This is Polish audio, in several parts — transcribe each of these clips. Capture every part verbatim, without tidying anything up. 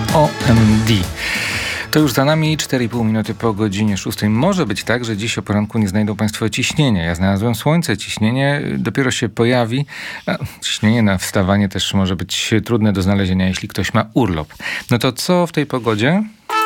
O M D. To już za nami cztery i pół minuty po godzinie szóstej. Może być tak, że dziś o poranku nie znajdą Państwo ciśnienia. Ja znalazłem słońce, ciśnienie dopiero się pojawi. A ciśnienie na wstawanie też może być trudne do znalezienia, jeśli ktoś ma urlop. No to co w tej pogodzie?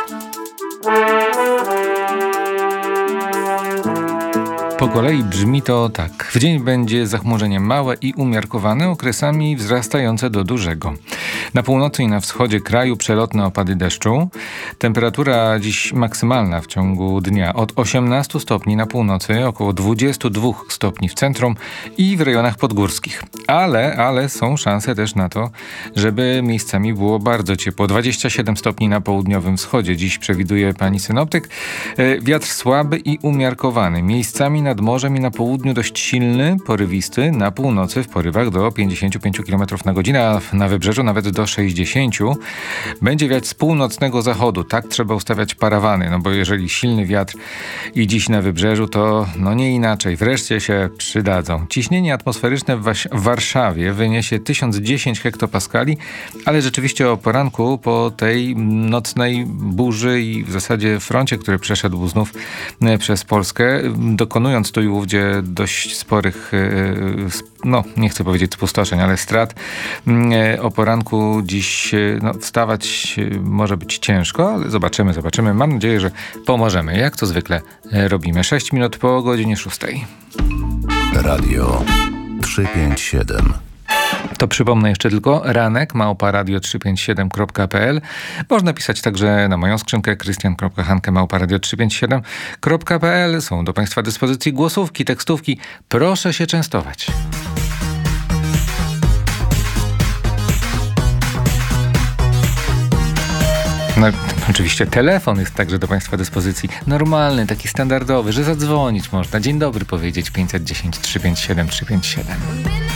Po kolei brzmi to tak. W dzień będzie zachmurzenie małe i umiarkowane, okresami wzrastające do dużego. Na północy i na wschodzie kraju przelotne opady deszczu. Temperatura dziś maksymalna w ciągu dnia od osiemnastu stopni na północy, około dwudziestu dwóch stopni w centrum i w rejonach podgórskich. Ale, ale są szanse też na to, żeby miejscami było bardzo ciepło. dwadzieścia siedem stopni na południowym wschodzie. Dziś przewiduje pani synoptyk. Wiatr słaby i umiarkowany. Miejscami nad morzem i na południu dość silny, porywisty. Na północy w porywach do pięćdziesięciu pięciu kilometrów na godzinę, a na wybrzeżu nawet do sześćdziesięciu. Będzie wiać z północnego zachodu. Tak trzeba ustawiać parawany, no bo jeżeli silny wiatr i dziś na wybrzeżu, to no nie inaczej. Wreszcie się przydadzą. Ciśnienie atmosferyczne w, Waś- w Warszawie wyniesie tysiąc dziesięć hektopaskali, ale rzeczywiście o poranku po tej nocnej burzy i w zasadzie froncie, który przeszedł znów przez Polskę, dokonując tu i ówdzie dość sporych, no nie chcę powiedzieć spustoszeń, ale strat, o poranku dziś no, wstawać może być ciężko, ale zobaczymy, zobaczymy. Mam nadzieję, że pomożemy. Jak to zwykle robimy. sześć minut po godzinie szóstej. Radio trzysta pięćdziesiąt siedem. To przypomnę jeszcze tylko ranek małpa radio trzysta pięćdziesiąt siedem kropka p l. Można pisać także na moją skrzynkę krystian kropka hanke małpa radio trzysta pięćdziesiąt siedem kropka p l. Są do Państwa dyspozycji głosówki, tekstówki. Proszę się częstować. No, oczywiście telefon jest także do Państwa dyspozycji. Normalny, taki standardowy, że zadzwonić można. Dzień dobry powiedzieć pięćset dziesięć trzysta pięćdziesiąt siedem trzysta pięćdziesiąt siedem.